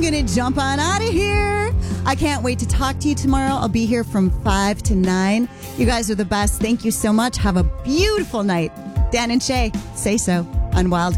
going to jump on out of here. I can't wait to talk to you tomorrow. I'll be here from 5 to 9. You guys are the best. Thank you so much. Have a beautiful night. Dan and Shay, say so on Wild